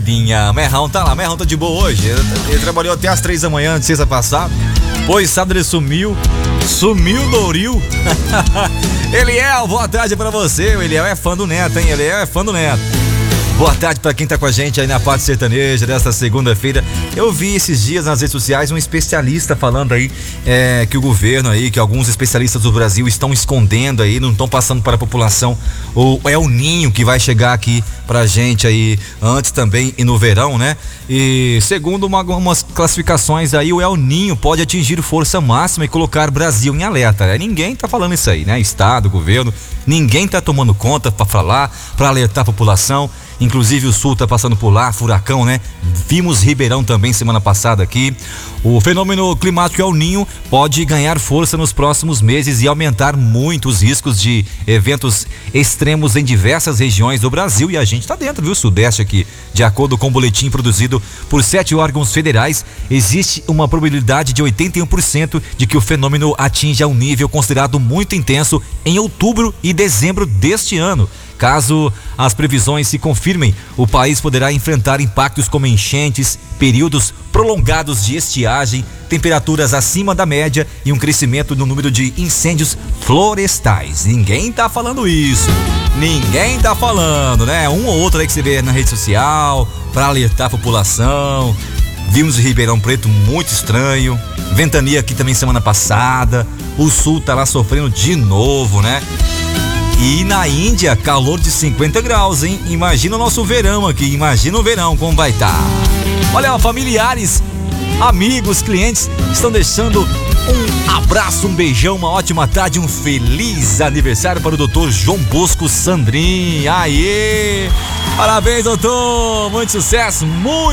Merlinha. Merrão tá lá, Merrão tá de boa hoje. Ele trabalhou até as 3 da manhã de sexta passada. Pois sábado ele sumiu Douril. Eliel, boa tarde pra você. O Eliel é fã do Neto, hein? Eliel é fã do Neto. Boa tarde pra quem tá com a gente aí na parte sertaneja desta segunda-feira. Eu vi esses dias nas redes sociais um especialista falando aí que o governo aí, que alguns especialistas do Brasil estão escondendo aí, não estão passando para a população o El Ninho que vai chegar aqui pra gente aí antes também e no verão, né? E segundo algumas classificações aí, o El Ninho pode atingir força máxima e colocar o Brasil em alerta, né? Ninguém tá falando isso aí, né? Estado, governo, ninguém tá tomando conta pra falar, pra alertar a população. Inclusive o Sul tá passando por lá, furacão, né? Vimos Ribeirão também semana passada aqui. O fenômeno climático El Ninho pode ganhar força nos próximos meses e aumentar muito os riscos de eventos extremos em diversas regiões do Brasil, e a gente tá dentro, viu? Sudeste aqui. De acordo com o boletim produzido por 7 órgãos federais, existe uma probabilidade de 81% de que o fenômeno atinja um nível considerado muito intenso em outubro e dezembro deste ano. Caso as previsões se confirmem, o país poderá enfrentar impactos como enchentes, períodos prolongados de estiagem, temperaturas acima da média e um crescimento no número de incêndios florestais. Ninguém tá falando isso. Ninguém tá falando, né? Um ou outro aí que você vê na rede social para alertar a população. Vimos o Ribeirão Preto muito estranho. Ventania aqui também semana passada. O Sul tá lá sofrendo de novo, né? E na Índia, calor de 50 graus, hein? Imagina o nosso verão aqui, imagina o verão como vai estar. Olha, familiares, amigos, clientes estão deixando um abraço, um beijão, uma ótima tarde, um feliz aniversário para o doutor João Bosco Sandrin. Aê! Parabéns, doutor! Muito sucesso, muito